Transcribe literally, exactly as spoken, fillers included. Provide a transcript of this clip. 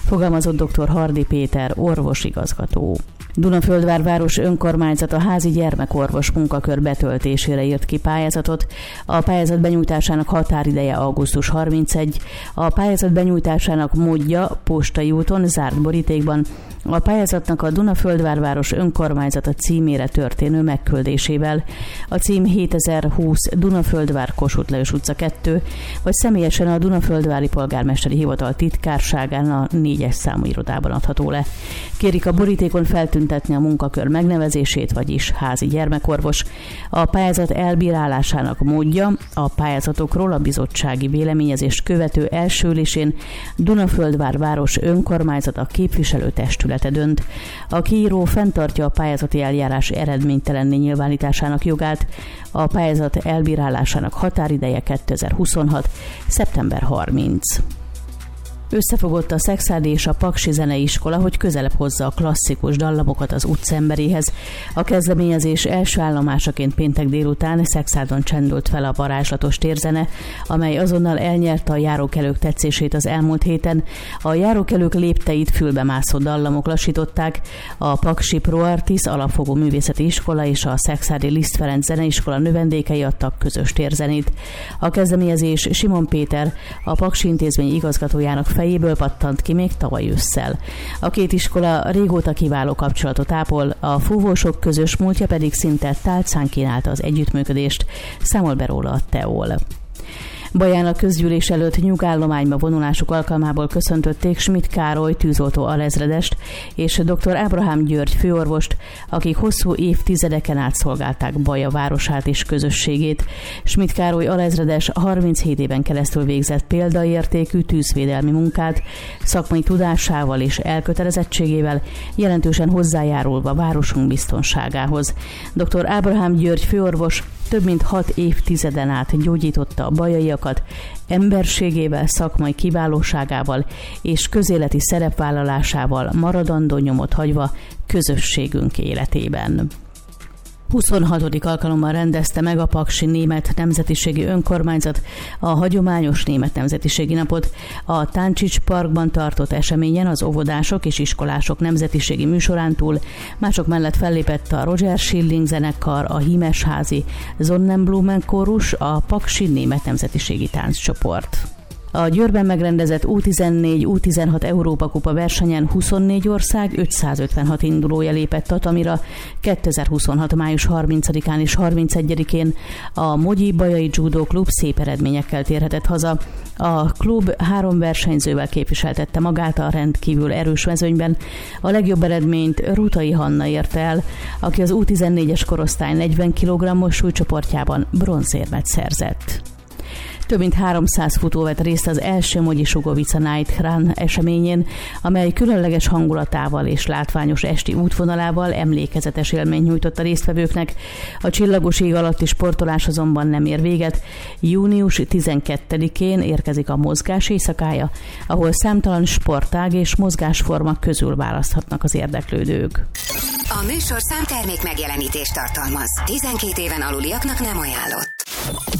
fogalmazott dr. Hardy Péter orvosigazgató. Dunaföldvár város önkormányzata házi gyermekorvos munkakör betöltésére írt ki pályázatot. A pályázat benyújtásának határideje augusztus harmincegyedike. A pályázat benyújtásának módja postai úton, zárt borítékban, a pályázatnak a Dunaföldvár város önkormányzata címére történő megküldésével. A cím hétezer-húsz Dunaföldvár Kossuth Lajos utca kettő, vagy személyesen a Dunaföldvári Polgármesteri Hivatal titkárságán a négyes számú irodában adható le. Kérik a borítékon feltüntetni a munkakör megnevezését, vagyis házi gyermekorvos. A pályázat elbírálásának módja a pályázatokról a bizottsági véleményezést követő első ülésén Dunaföldvár város önkormányzata képviselőtestülete dönt. A kiíró fenntartja a pályázati eljárás eredménytelenné nyilvánításának jogát. A pályázat elbírálásának határideje kétezer-huszonhat. szeptember harmincadika. Összefogott a Szekszárdi és a Paksi Zeneiskola, hogy közelebb hozza a klasszikus dallamokat az utcaemberéhez. A kezdeményezés első állomásaként péntek délután Szekszárdon csendült fel a varázslatos térzene, amely azonnal elnyerte a járókelők tetszését az elmúlt héten. A járókelők lépteit fülbemászó dallamok lassították. A Paksi Pro Artis alapfogó művészeti iskola és a Szekszárdi Liszt Ferenc Zeneiskola növendékei adtak közös térzenét. A kezdeményezés Simon Péter, a Paksi Intézmény igazgatójának fejéből pattant ki még tavaly ősszel. A két iskola régóta kiváló kapcsolatot ápol, a fúvósok közös múltja pedig szinte tálcán kínálta az együttműködést, számol be róla a Teol. Baján a közgyűlés előtt nyugállományba vonulásuk alkalmából köszöntötték Schmidt Károly tűzoltó alezredest és dr. Ábrahám György főorvost, akik hosszú évtizedeken át szolgálták Baja városát és közösségét. Schmidt Károly alezredes harminchét éven keresztül végzett példaértékű tűzvédelmi munkát, szakmai tudásával és elkötelezettségével jelentősen hozzájárulva városunk biztonságához. dr. Ábrahám György főorvos több mint hat évtizeden át gyógyította a bajaiakat, emberségével, szakmai kiválóságával és közéleti szerepvállalásával maradandó nyomot hagyva közösségünk életében. huszonhatodik alkalommal rendezte meg a Paksi Német Nemzetiségi Önkormányzat a hagyományos német nemzetiségi napot. A Táncsics Parkban tartott eseményen az óvodások és iskolások nemzetiségi műsorán túl mások mellett fellépett a Roger Schilling zenekar, a Hímesházi Sonnenblumen kórus, a Paksi Német Nemzetiségi Tánccsoport. A Győrben megrendezett U tizennégy U tizenhat Európa Kupa versenyen huszonnégy ország ötszázötvenhat indulója lépett tatamira kétezer-huszonhat május harmincadikán és harmincegyedikén. A Mogyi Bajai Judo Klub szép eredményekkel térhetett haza. A klub három versenyzővel képviseltette magát a rendkívül erős mezőnyben. A legjobb eredményt Rutai Hanna érte el, aki az U tizennégyes korosztály negyven kilogrammos súlycsoportjában bronzérmet szerzett. Több mint háromszáz futó vett részt az első Mogyi Sugovica Night Run eseményén, amely különleges hangulatával és látványos esti útvonalával emlékezetes élményt nyújtott a résztvevőknek. A csillagos ég alatti sportolás azonban nem ér véget. június tizenkettedikén érkezik a mozgás éjszakája, ahol számtalan sportág és mozgásforma közül választhatnak az érdeklődők. A műsor számtermék megjelenítést tartalmaz. tizenkét éven aluliaknak nem ajánlott.